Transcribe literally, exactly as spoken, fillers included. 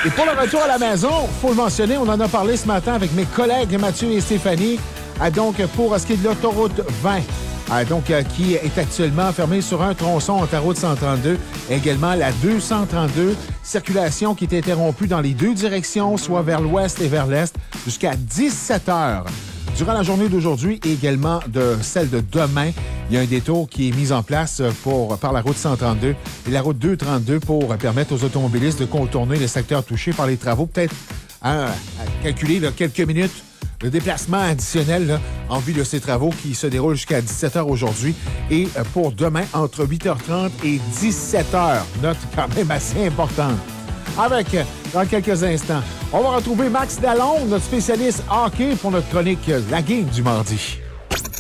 Et pour le retour à la maison, il faut le mentionner, on en a parlé ce matin avec mes collègues Mathieu et Stéphanie. Ah, donc, pour ce qui est de l'autoroute vingt, ah, donc, euh, qui est actuellement fermée sur un tronçon entre la route cent trente-deux, également la deux cent trente-deux, circulation qui est interrompue dans les deux directions, soit vers l'ouest et vers l'est, jusqu'à dix-sept heures. Durant la journée d'aujourd'hui et également de celle de demain, il y a un détour qui est mis en place pour, par la route cent trente-deux et la route deux cent trente-deux pour permettre aux automobilistes de contourner les secteurs touchés par les travaux. Peut-être à, à calculer là, quelques minutes de déplacement additionnel là, en vue de ces travaux qui se déroulent jusqu'à dix-sept heures aujourd'hui et pour demain entre huit heures trente et dix-sept heures. Note quand même assez importante. Avec, dans quelques instants, on va retrouver Max Dallon, notre spécialiste hockey, pour notre chronique La Game du mardi.